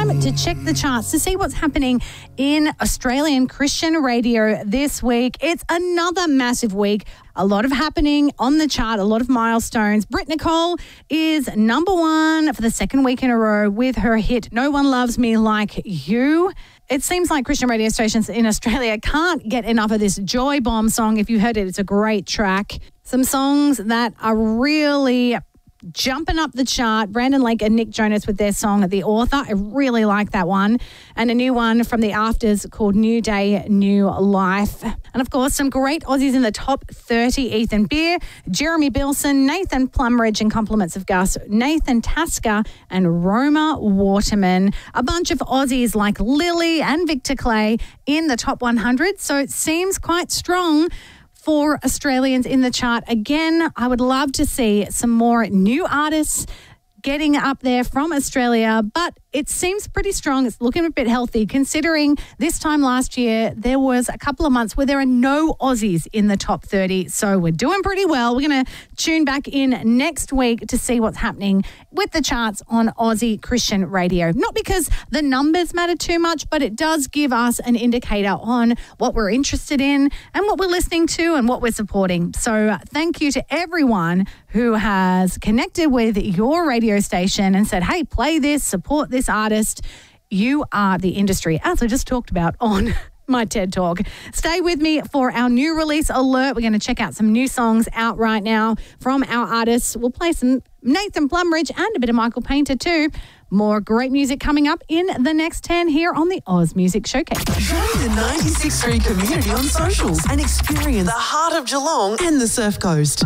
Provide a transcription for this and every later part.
time to check the charts to see what's happening in Australian Christian radio this week. It's another massive week. A lot of happening on the chart, a lot of milestones. Britt Nicole is number one for the second week in a row with her hit No One Loves Me Like You. It seems like Christian radio stations in Australia can't get enough of this Joy Bomb song. If you heard it, it's a great track. Some songs that are really jumping up the chart. Brandon Lake and Nick Jonas with their song The Author. I really like that one. And a new one from the Afters called New Day, New Life. And of course, some great Aussies in the top 30. Ethan Beer, Jeremy Bilson, Nathan Plumridge and Compliments of Gus, Nathan Tasker and Roma Waterman. A bunch of Aussies like Lily and Victor Clay in the top 100. So it seems quite strong for Australians in the chart. Again, I would love to see some more new artists getting up there from Australia, but it seems pretty strong. It's looking a bit healthy considering this time last year there was a couple of months where there are no Aussies in the top 30. So we're doing pretty well. We're going to tune back in next week to see what's happening with the charts on Aussie Christian radio. Not because the numbers matter too much, but it does give us an indicator on what we're interested in and what we're listening to and what we're supporting. So thank you to everyone who has connected with your radio station and said, hey, play this, support this artist. You are the industry, as I just talked about on my TED Talk. Stay with me for our new release alert. We're going to check out some new songs out right now from our artists. We'll play some Nathan Plumridge and a bit of Michael Painter too. More great music coming up in the next 10 here on the Oz Music Showcase. Join the 96.3 community on socials and experience the heart of Geelong and the Surf Coast.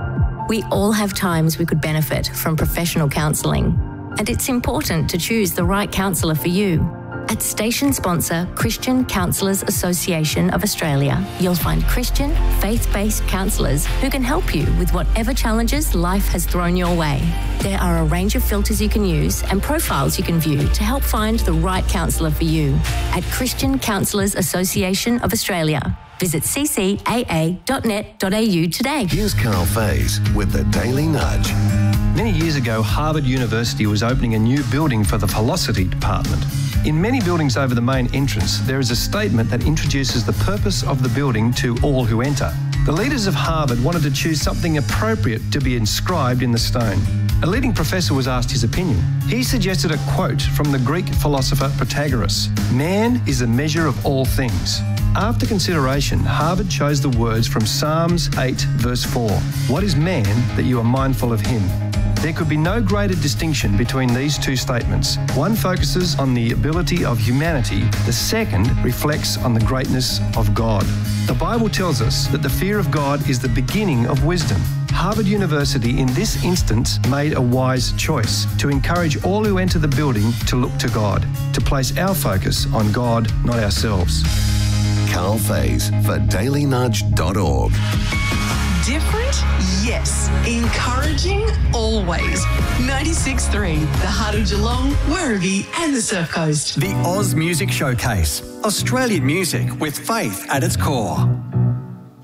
We all have times we could benefit from professional counselling, and it's important to choose the right counsellor for you. At station sponsor Christian Counsellors Association of Australia, you'll find Christian, faith-based counsellors who can help you with whatever challenges life has thrown your way. There are a range of filters you can use and profiles you can view to help find the right counsellor for you. At Christian Counsellors Association of Australia, visit ccaa.net.au today. Here's Carl Faze with the Daily Nudge. Many years ago, Harvard University was opening a new building for the philosophy department. In many buildings over the main entrance, there is a statement that introduces the purpose of the building to all who enter. The leaders of Harvard wanted to choose something appropriate to be inscribed in the stone. A leading professor was asked his opinion. He suggested a quote from the Greek philosopher Protagoras: "Man is the measure of all things." After consideration, Harvard chose the words from Psalms 8, verse 4. "What is man that you are mindful of him?" There could be no greater distinction between these two statements. One focuses on the ability of humanity. The second reflects on the greatness of God. The Bible tells us that the fear of God is the beginning of wisdom. Harvard University, in this instance, made a wise choice to encourage all who enter the building to look to God, to place our focus on God, not ourselves. Carl Faze for dailynudge.org. Different? Yes. Encouraging? Always. 96.3, the heart of Geelong, Werribee and the Surf Coast. The Oz Music Showcase. Australian music with faith at its core.